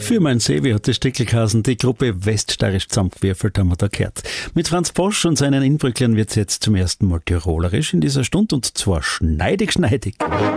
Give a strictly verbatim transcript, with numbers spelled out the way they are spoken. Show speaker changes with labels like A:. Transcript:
A: Für mein Sevi hat die Stickelkasen die Gruppe weststeirisch zusammengewürfelt, haben wir da gehört. Mit Franz Bosch und seinen Inbrücklern wird es jetzt zum ersten Mal tirolerisch in dieser Stunde, und zwar schneidig, schneidig.